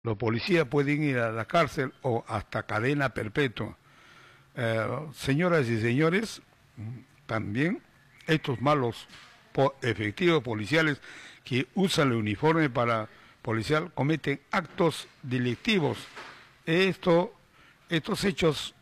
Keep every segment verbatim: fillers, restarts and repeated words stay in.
Los policías pueden ir a la cárcel o hasta cadena perpetua. Eh, señoras y señores, también estos malos po efectivos policiales que usan el uniforme para policial cometen actos delictivos. Esto, estos hechos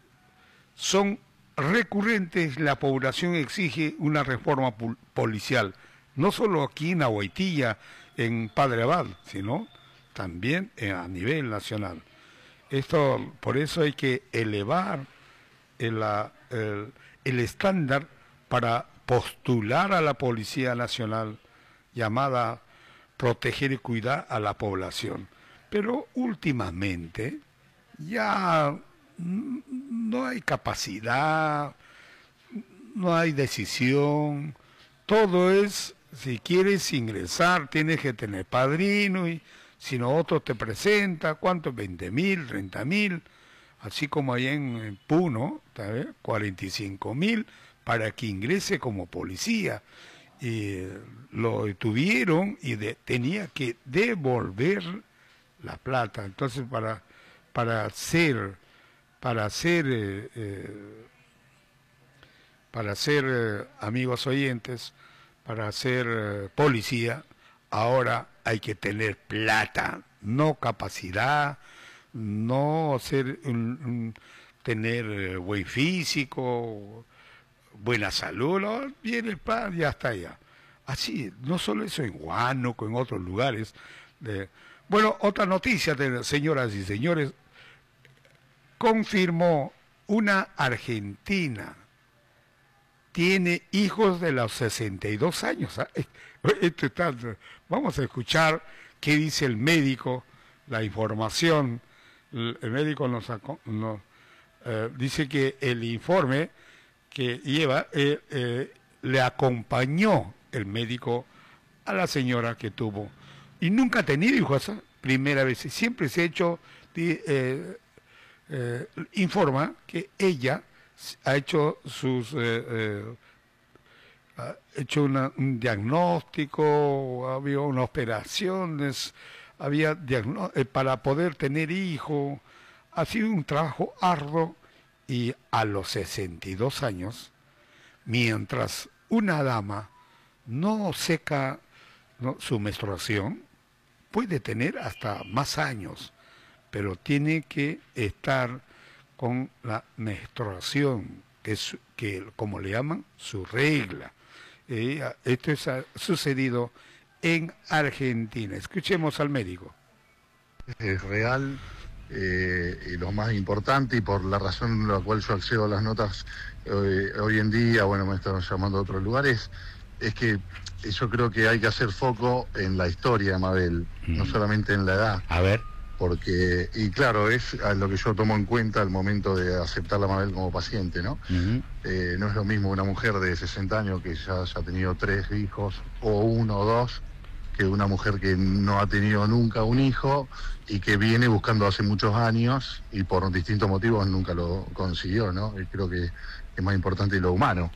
son recurrentes. La población exige una reforma policial, no solo aquí en Aguaitilla, en Padre Abad, sino también a nivel nacional. Esto, por eso hay que elevar el, el, el estándar para postular a la Policía Nacional, llamada proteger y cuidar a la población. Pero últimamente ya no hay capacidad, no hay decisión, todo es, si quieres ingresar tienes que tener padrino, y si no otro te presenta, ¿cuánto? veinte mil, treinta mil, así como allá en Puno, ¿sabes? cuarenta y cinco mil para que ingrese como policía. Y lo detuvieron y de, tenía que devolver la plata. Entonces para, para hacer, para hacer, eh, eh, para ser eh, amigos oyentes, para ser eh, policía, ahora hay que tener plata, no capacidad, no ser un, un, tener eh, buen físico, buena salud, ¿no? Viene el plan, ya está ya. Así, no solo eso en Huánuco, en otros lugares. De... Bueno, otra noticia, de, señoras y señores, confirmó una argentina tiene hijos de los sesenta y dos años. ¿eh? Esto está, vamos a escuchar qué dice el médico, la información. El, el médico nos, nos eh, dice que el informe que lleva, eh, eh, le acompañó el médico a la señora que tuvo. Y nunca ha tenido hijos, ¿eh? Primera vez. Siempre se ha hecho, eh, eh, informa que ella ha hecho sus eh, eh, ha hecho una, un diagnóstico, había unas operaciones, había eh, para poder tener hijo. Ha sido un trabajo arduo, y a los sesenta y dos años, mientras una dama no seca ¿no? su menstruación, puede tener hasta más años, pero tiene que estar con la menstruación, que es, que como le llaman, su regla. Eh, esto es, ha sucedido en Argentina. Escuchemos al médico. Es real, eh, y lo más importante, y por la razón por la cual yo accedo a las notas eh, hoy en día, bueno, me están llamando a otros lugares, es que yo creo que hay que hacer foco en la historia de Mabel, mm. no solamente en la edad. A ver. Porque, y claro, es lo que yo tomo en cuenta al momento de aceptar a Mabel como paciente, ¿no? Uh-huh. eh, no es lo mismo una mujer de sesenta años que ya haya tenido tres hijos, o uno o dos, que una mujer que no ha tenido nunca un hijo y que viene buscando hace muchos años y por distintos motivos nunca lo consiguió, ¿no? Y creo que es más importante lo humano.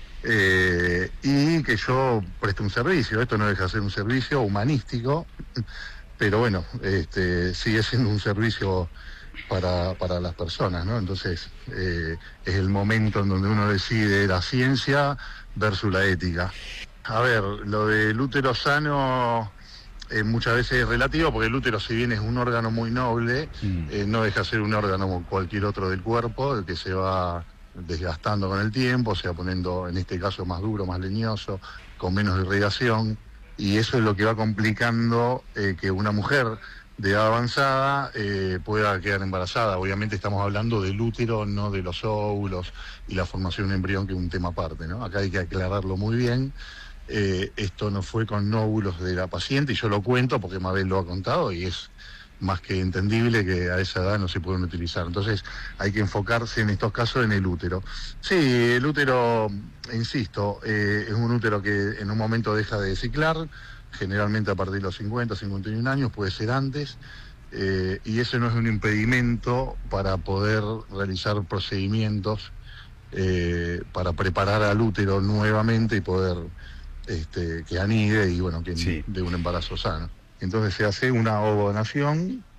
Eh, y que yo preste un servicio, esto no deja de ser un servicio humanístico, pero bueno, este, sigue siendo un servicio para, para las personas, ¿no? Entonces, eh, es el momento en donde uno decide la ciencia versus la ética. A ver, lo del útero sano eh, muchas veces es relativo, porque el útero, si bien es un órgano muy noble, mm. eh, no deja de ser un órgano como cualquier otro del cuerpo, el que se va desgastando con el tiempo, se va poniendo, en este caso, más duro, más leñoso, con menos irrigación. Y eso es lo que va complicando eh, que una mujer de edad avanzada eh, pueda quedar embarazada. Obviamente estamos hablando del útero, no de los óvulos y la formación de un embrión, que es un tema aparte, ¿no? Acá hay que aclararlo muy bien. Eh, esto no fue con óvulos de la paciente, y yo lo cuento porque Mabel lo ha contado, y es más que entendible que a esa edad no se pueden utilizar. Entonces hay que enfocarse en estos casos en el útero. Sí, el útero, insisto, eh, es un útero que en un momento deja de ciclar, generalmente a partir de los cincuenta, cincuenta y un años, puede ser antes, eh, y ese no es un impedimento para poder realizar procedimientos eh, para preparar al útero nuevamente y poder este, que anide y bueno, que sí. de un embarazo sano. Entonces se hace una ovodonación